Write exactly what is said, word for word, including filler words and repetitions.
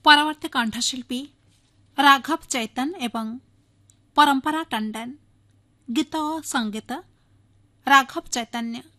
ପରବର୍ତ୍ତୀ କଣ୍ଠଶିଳ୍ପୀ ରାଘବ ଚୈତନ ଏବଂ ପରମ୍ପରା ଟଣ୍ଡନ। ଗୀତ ଓ ସଙ୍ଗୀତ ରାଘବ ଚୈତନ୍ୟ।